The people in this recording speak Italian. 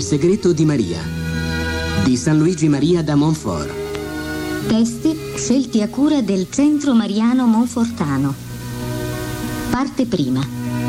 segreto di Maria di San Luigi Maria da Montfort. Testi scelti a cura del Centro Mariano Monfortano. Parte prima.